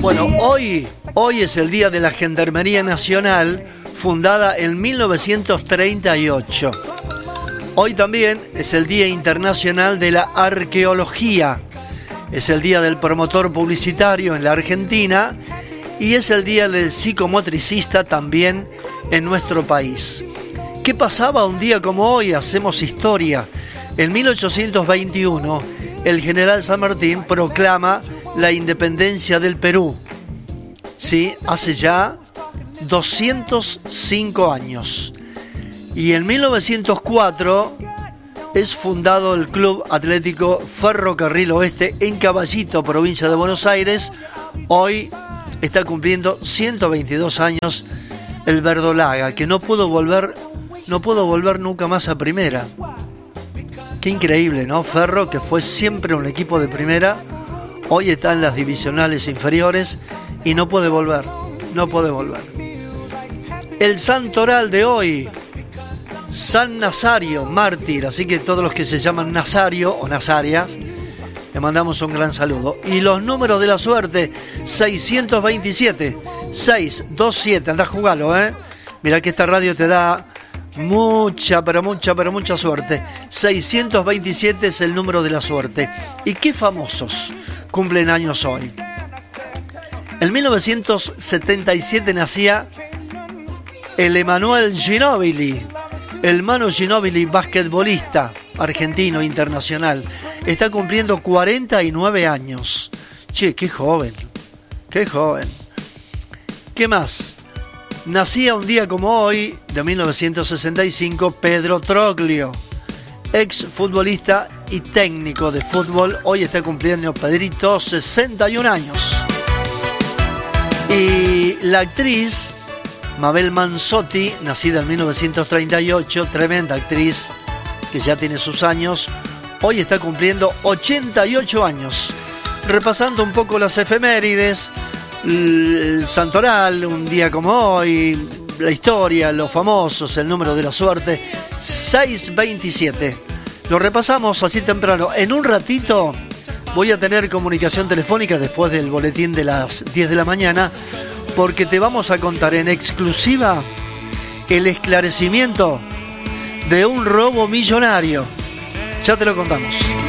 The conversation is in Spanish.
Bueno, hoy es el Día de la Gendarmería Nacional, fundada en 1938. Hoy también es el Día Internacional de la Arqueología. Es el Día del Promotor Publicitario en la Argentina y es el Día del Psicomotricista también en nuestro país. ¿Qué pasaba un día como hoy? Hacemos historia. En 1821, el general San Martín proclama la independencia del Perú. Sí, hace ya 205 años. Y en 1904 es fundado el Club Atlético Ferrocarril Oeste en Caballito, provincia de Buenos Aires. Hoy está cumpliendo 122 años el verdolaga, que no pudo volver nunca más a primera. Qué increíble, ¿no? Ferro, que fue siempre un equipo de primera, hoy está en las divisionales inferiores y no puede volver. El santoral de hoy, San Nazario, mártir, así que todos los que se llaman Nazario o Nazarias, le mandamos un gran saludo. Y los números de la suerte, 627, 627, andá a jugarlo, ¿eh? Mirá que esta radio te da mucha suerte. 627 es el número de la suerte. ¿Y qué famosos cumplen años hoy? En 1977 nacía el Emanuel Ginóbili. El Manu Ginóbili, basquetbolista argentino internacional. Está cumpliendo 49 años. Che, qué joven. ¿Qué más? Nacía un día como hoy, de 1965, Pedro Troglio, ex futbolista y técnico de fútbol. Hoy está cumpliendo Pedrito 61 años. Y la actriz Mabel Manzotti, nacida en 1938, tremenda actriz que ya tiene sus años, hoy está cumpliendo 88 años. Repasando un poco las efemérides, el santoral, un día como hoy, la historia, los famosos, el número de la suerte, 627. Lo repasamos así temprano. En un ratito voy a tener comunicación telefónica después del boletín de las 10 de la mañana, porque te vamos a contar en exclusiva el esclarecimiento de un robo millonario. Ya te lo contamos.